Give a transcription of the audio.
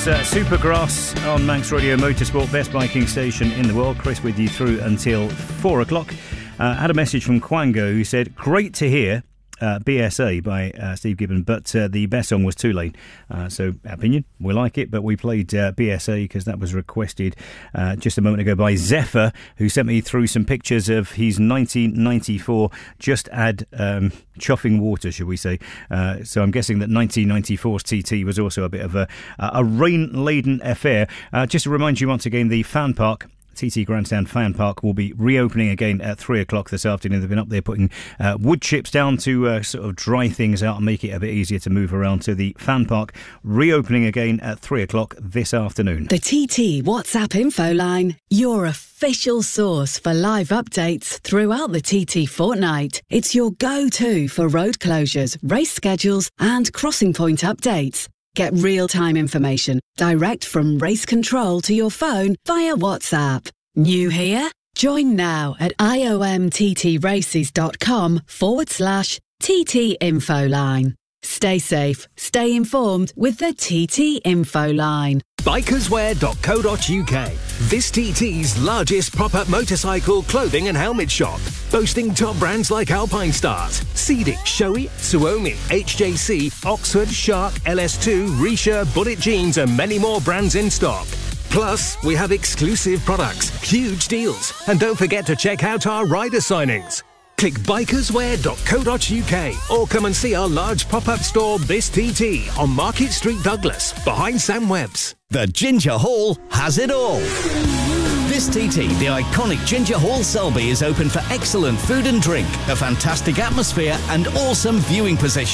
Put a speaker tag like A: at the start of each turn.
A: Supergrass on Manx Radio Motorsport, best biking station in the world. Chris with you through until 4 o'clock. Had a message from Quango who said, great to hear BSA by Steve Gibbon, but the best song was Too Late. So, opinion, we like it, but we played BSA because that was requested just a moment ago by Zephyr, who sent me through some pictures of his 1994 Just Add Chuffing Water, should we say. So I'm guessing that 1994's TT was also a bit of a rain-laden affair. Just to remind you once again, the Fan Park, TT Grandstand Fan Park, will be reopening again at 3 o'clock this afternoon. They've been up there putting wood chips down to sort of dry things out and make it a bit easier to move around. So the Fan Park reopening again at 3 o'clock this afternoon.
B: The TT WhatsApp info line, your official source for live updates throughout the TT fortnight. It's your go-to for road closures, race schedules and crossing point updates. Get real-time information direct from race control to your phone via WhatsApp. New here? Join now at iomttraces.com/TT info line. Stay safe, stay informed with the TT info line.
C: Bikerswear.co.uk. This TT's largest pop-up motorcycle clothing and helmet shop, boasting top brands like Alpine Stars, Cedic, Shoei, Suomi, HJC, Oxford, Shark, LS2, Risha, Bullet Jeans and many more brands in stock. Plus, we have exclusive products, huge deals, and don't forget to check out our rider signings. Click bikerswear.co.uk or come and see our large pop-up store This TT on Market Street, Douglas, behind Sam Webb's.
D: The Ginger Hall has it all. This TT, the iconic Ginger Hall Selby, is open for excellent food and drink, a fantastic atmosphere and awesome viewing position.